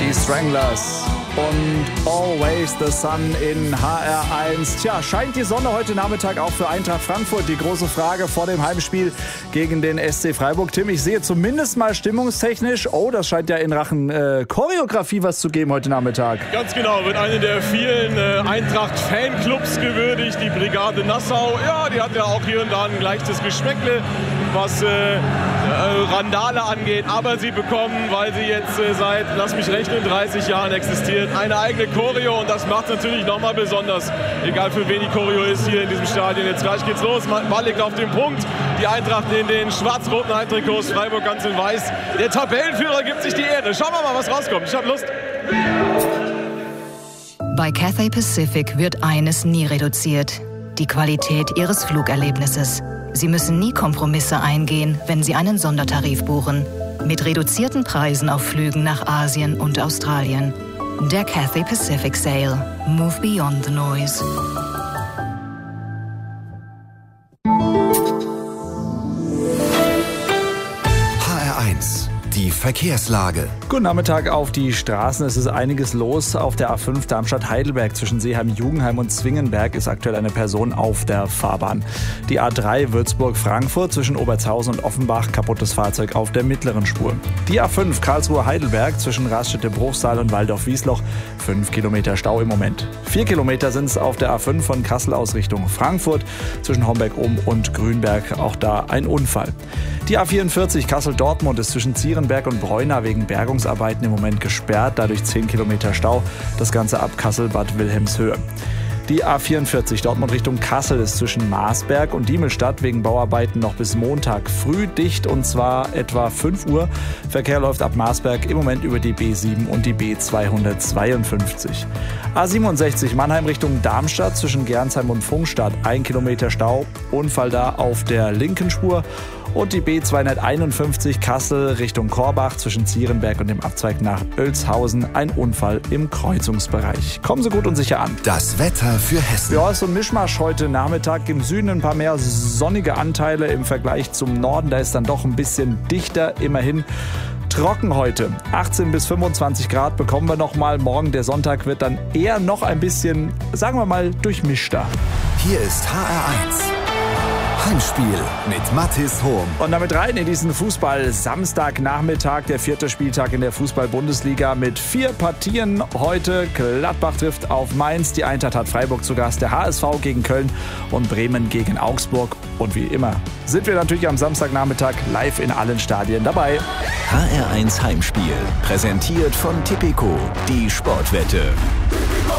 die Stranglers und Always the Sun in HR1. Tja, scheint die Sonne heute Nachmittag auch für Eintracht Frankfurt? Die große Frage vor dem Heimspiel gegen den SC Freiburg. Tim, ich sehe zumindest mal stimmungstechnisch, das scheint ja in Rachen Choreografie was zu geben heute Nachmittag. Ganz genau, wird eine der vielen Eintracht-Fanclubs gewürdigt, die Brigade Nassau. Ja, die hat ja auch hier und da ein leichtes Geschmäckle, was Randale angeht. Aber sie bekommen, weil sie jetzt seit, lass mich rechnen, 30 Jahren existiert, eine eigene Choreo. Und das macht es natürlich nochmal besonders. Egal für wen die Choreo ist hier in diesem Stadion. Jetzt gleich geht's los. Ball liegt auf dem Punkt. Die Eintracht in den schwarz-roten Heimtrikots, Freiburg ganz in weiß. Der Tabellenführer gibt sich die Ehre. Schauen wir mal, was rauskommt. Ich habe Lust. Bei Cathay Pacific wird eines nie reduziert: die Qualität Ihres Flugerlebnisses. Sie müssen nie Kompromisse eingehen, wenn Sie einen Sondertarif buchen. Mit reduzierten Preisen auf Flügen nach Asien und Australien. Der Cathay Pacific Sale. Move beyond the noise. HR1, die Verkehrslage. Guten Nachmittag auf die Straßen. Es ist einiges los. Auf der A5 Darmstadt-Heidelberg zwischen Seeheim-Jugenheim und Zwingenberg ist aktuell eine Person auf der Fahrbahn. Die A3 Würzburg-Frankfurt zwischen Obertshausen und Offenbach, kaputtes Fahrzeug auf der mittleren Spur. Die A5 Karlsruhe-Heidelberg zwischen Raststätte-Bruchsal und Waldorf-Wiesloch, 5 Kilometer Stau im Moment. 4 Kilometer sind es auf der A5 von Kassel aus Richtung Frankfurt zwischen Homberg-Ohm und Grünberg, auch da ein Unfall. Die A44 Kassel-Dortmund ist zwischen Zierenberg und Breuna wegen Bergungsarbeiten im Moment gesperrt, dadurch 10 Kilometer Stau, das Ganze ab Kassel-Bad Wilhelmshöhe. Die A44 Dortmund Richtung Kassel ist zwischen Marsberg und Diemelstadt wegen Bauarbeiten noch bis Montag früh dicht, und zwar etwa 5 Uhr. Verkehr läuft ab Marsberg im Moment über die B7 und die B252. A67 Mannheim Richtung Darmstadt zwischen Gernsheim und Pfungstadt, 1 Kilometer Stau, Unfall da auf der linken Spur. Und die B251 Kassel Richtung Korbach zwischen Zierenberg und dem Abzweig nach Oelzhausen, ein Unfall im Kreuzungsbereich. Kommen Sie gut und sicher an. Das Wetter für Hessen. Ja, ist so ein Mischmasch heute Nachmittag. Im Süden ein paar mehr sonnige Anteile im Vergleich zum Norden. Da ist dann doch ein bisschen dichter, immerhin. Trocken heute. 18 bis 25 Grad bekommen wir noch mal. Morgen, der Sonntag, wird dann eher noch ein bisschen, sagen wir mal, durchmischter. Hier ist HR1. Heimspiel mit Mathis Hohm. Und damit rein in diesen Fußball-Samstagnachmittag, der 4. Spieltag in der Fußball-Bundesliga mit 4 Partien heute. Gladbach trifft auf Mainz, die Eintracht hat Freiburg zu Gast, der HSV gegen Köln und Bremen gegen Augsburg. Und wie immer sind wir natürlich am Samstagnachmittag live in allen Stadien dabei. HR1 Heimspiel, präsentiert von Tipico, die Sportwette.